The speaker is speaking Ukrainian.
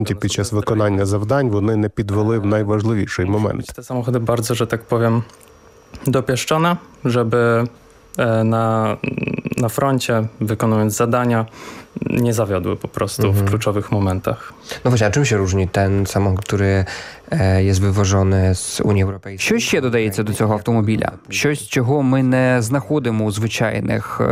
Під час виконання завдань вони не підвели в найважливіший момент. Te samochody bardzo, że tak powiem, dopieszczone, żeby na froncie, wykonując zadania, nie zawiodły po prostu w kluczowych momentach. No właśnie, a czym się różni ten samochód, który jest wywożony z Unii Europejskiej? Що ще додається до цього автомобіля? Щось, чого ми не знаходимо у звичайних